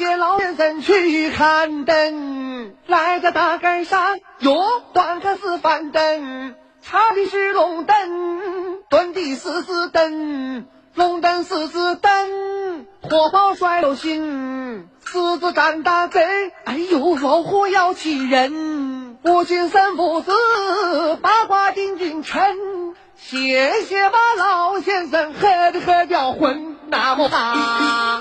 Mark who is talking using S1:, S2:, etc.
S1: 些老先生去看灯，来在大街上哟端个四番灯，插的是龙灯，蹲的是四灯，龙灯狮子灯，火爆甩流星，狮子战大贼，哎呦老虎要气人，不仅神父子八卦定京城，谢谢吧老先生喝的喝掉魂那么怕。